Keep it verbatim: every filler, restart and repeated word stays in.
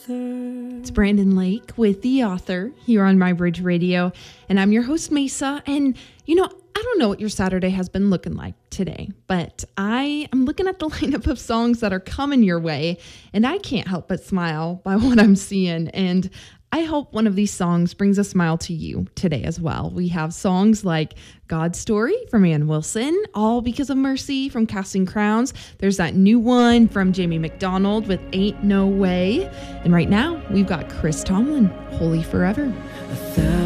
It's Brandon Lake with The Author here on My Bridge Radio, and I'm your host, Mesa. And, you know, I don't know what your Saturday has been looking like today, but I am looking at the lineup of songs that are coming your way, and I can't help but smile by what I'm seeing. And I hope one of these songs brings a smile to you today as well. We have songs like God's Story from Ann Wilson, All Because of Mercy from Casting Crowns. There's that new one from Jamie McDonald with Ain't No Way. And right now, we've got Chris Tomlin, Holy Forever.